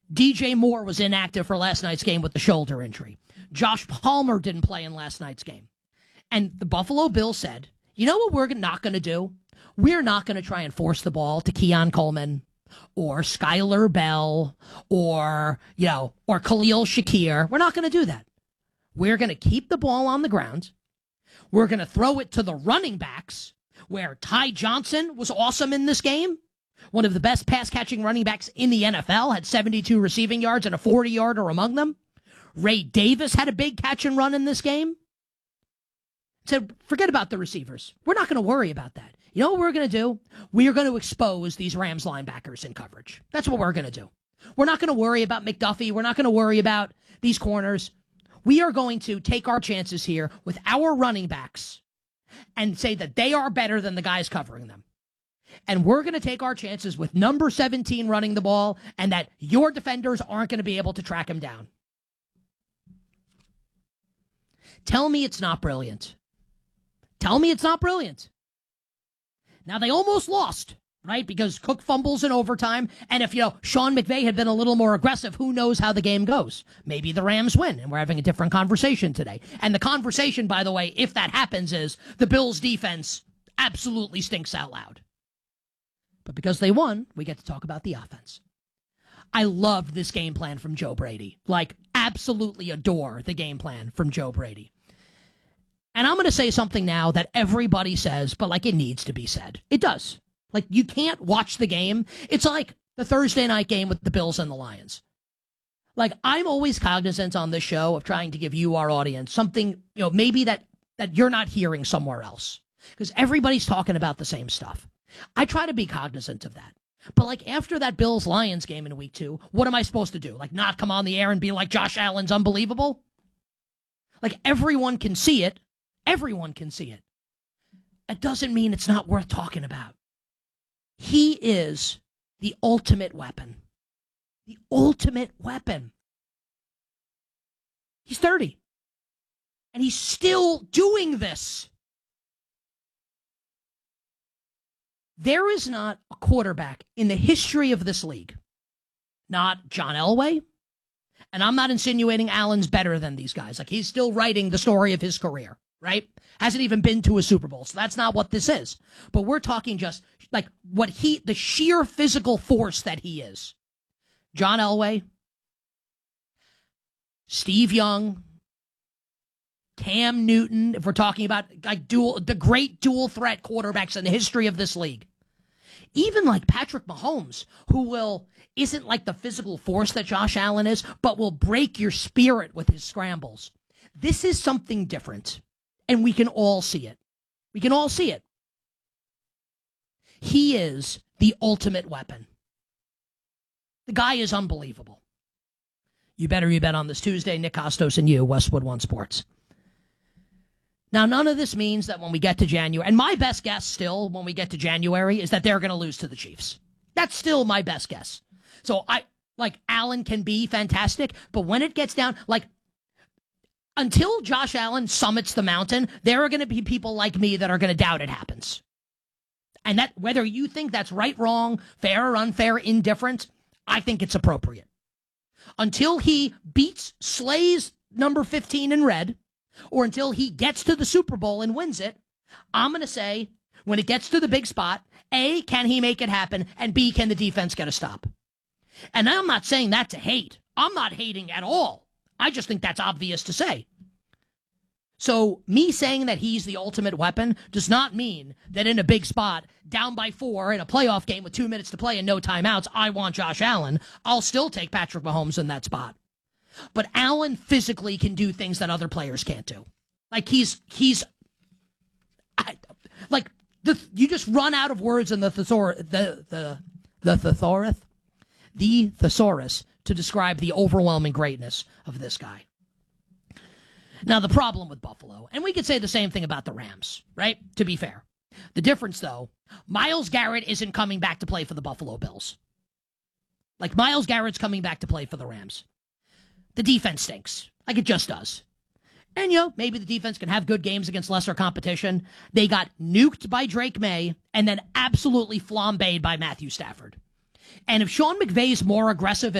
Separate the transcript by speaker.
Speaker 1: DJ Moore was inactive for last night's game with the shoulder injury. Josh Palmer didn't play in last night's game. And the Buffalo Bills said, you know what we're not going to do? We're not going to try and force the ball to Keon Coleman or Skylar Bell or Khalil Shakir. We're not going to do that. We're going to keep the ball on the ground. We're going to throw it to the running backs, where Ty Johnson was awesome in this game. One of the best pass-catching running backs in the NFL, had 72 receiving yards and a 40-yarder among them. Ray Davis had a big catch and run in this game. Said, forget about the receivers. We're not going to worry about that. You know what we're going to do? We are going to expose these Rams linebackers in coverage. That's what we're going to do. We're not going to worry about McDuffie. We're not going to worry about these corners. We are going to take our chances here with our running backs and say that they are better than the guys covering them. And we're going to take our chances with number 17 running the ball and that your defenders aren't going to be able to track him down. Tell me it's not brilliant. Tell me it's not brilliant. Now, they almost lost, right? Because Cook fumbles in overtime. And if, Sean McVay had been a little more aggressive, who knows how the game goes? Maybe the Rams win, and we're having a different conversation today. And the conversation, by the way, if that happens, is the Bills' defense absolutely stinks out loud. But because they won, we get to talk about the offense. I love this game plan from Joe Brady. Absolutely adore the game plan from Joe Brady. And I'm going to say something now that everybody says, but it needs to be said. It does. You can't watch the game. It's like the Thursday night game with the Bills and the Lions. I'm always cognizant on this show of trying to give you, our audience, something, maybe that you're not hearing somewhere else. Because everybody's talking about the same stuff. I try to be cognizant of that. But after that Bills-Lions game in week 2, what am I supposed to do? Not come on the air and be like Josh Allen's unbelievable? Everyone can see it. Everyone can see it. It doesn't mean it's not worth talking about. He is the ultimate weapon. The ultimate weapon. He's 30. And he's still doing this. There is not a quarterback in the history of this league, not John Elway, and I'm not insinuating Allen's better than these guys. He's still writing the story of his career, right? Hasn't even been to a Super Bowl, so that's not what this is. But we're talking just the sheer physical force that he is. John Elway, Steve Young, Cam Newton, if we're talking about the great dual threat quarterbacks in the history of this league. Even Patrick Mahomes, who isn't the physical force that Josh Allen is, but will break your spirit with his scrambles. This is something different, and we can all see it. We can all see it. He is the ultimate weapon. The guy is unbelievable. You bet on this Tuesday. Nick Costos and you, Westwood One Sports. Now, none of this means that when we get to January, and my best guess still when we get to January is that they're going to lose to the Chiefs. That's still my best guess. So Allen can be fantastic, but when it gets down, until Josh Allen summits the mountain, there are going to be people like me that are going to doubt it happens. And that, whether you think that's right, wrong, fair or unfair, indifferent, I think it's appropriate. Until he slays number 15 in red, or until he gets to the Super Bowl and wins it, I'm going to say, when it gets to the big spot, A, can he make it happen? And B, can the defense get a stop? And I'm not saying that to hate. I'm not hating at all. I just think that's obvious to say. So me saying that he's the ultimate weapon does not mean that in a big spot, down by 4 in a playoff game with 2 minutes to play and no timeouts, I want Josh Allen. I'll still take Patrick Mahomes in that spot. But Allen physically can do things that other players can't do. You just run out of words in the thesaurus to describe the overwhelming greatness of this guy. Now, the problem with Buffalo, and we could say the same thing about the Rams, right? To be fair. The difference, though, Myles Garrett isn't coming back to play for the Buffalo Bills. Myles Garrett's coming back to play for the Rams. The defense stinks. It just does. And, maybe the defense can have good games against lesser competition. They got nuked by Drake May and then absolutely flambéed by Matthew Stafford. And if Sean McVay's more aggressive